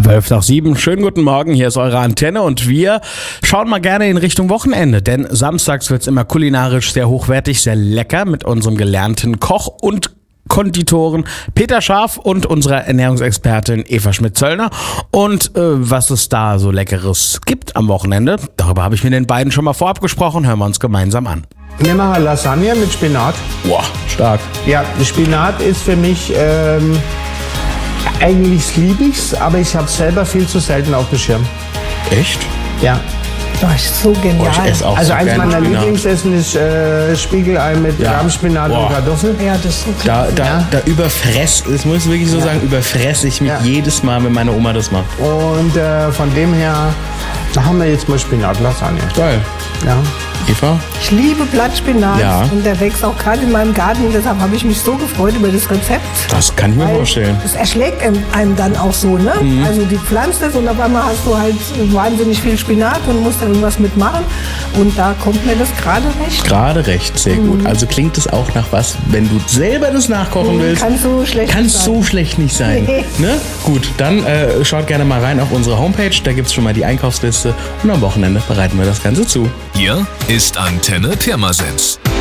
12:07. Schönen guten Morgen, hier ist eure Antenne und wir schauen mal gerne in Richtung Wochenende, denn samstags wird's immer kulinarisch sehr hochwertig, sehr lecker mit unserem gelernten Koch und Konditoren Peter Scharf und unserer Ernährungsexpertin Eva Schmidt-Zöllner. Und was es da so Leckeres gibt am Wochenende, darüber habe ich mit den beiden schon mal vorab gesprochen, hören wir uns gemeinsam an. Wir machen Lasagne mit Spinat. Boah, stark. Ja, Spinat ist für mich, eigentlich liebe ich's, aber ich habe selber viel zu selten auf dem Schirm. Echt? Ja. Das ist so genial. Ich esse auch Also so eins gerne meiner Spinat. Lieblingsessen ist Spiegelei mit Rahmspinat und Kartoffeln. Ja, das ist so klasse. Da überfress, das muss ich wirklich so sagen, überfresse ich mich jedes Mal, wenn meine Oma das macht. Und von dem her machen wir jetzt mal Spinat-Lasagne. Geil. Ja. Eva? Ich liebe Blattspinat Ja. und der wächst auch gerade in meinem Garten. Deshalb habe ich mich so gefreut über das Rezept. Das kann ich mir vorstellen. Es erschlägt einem dann auch so, ne? Also die pflanzt es und auf einmal hast du halt wahnsinnig viel Spinat und musst da irgendwas mitmachen. Und da kommt mir das gerade recht. Gerade recht, sehr gut. Also klingt es auch nach was, wenn du selber das nachkochen willst. Kann so schlecht Kann nicht sein. so schlecht nicht sein. Nee. Ne? Gut, dann schaut gerne mal rein auf unsere Homepage. Da gibt es schon mal die Einkaufsliste. Und am Wochenende bereiten wir das Ganze zu. Hier ist Antenne Pirmasens.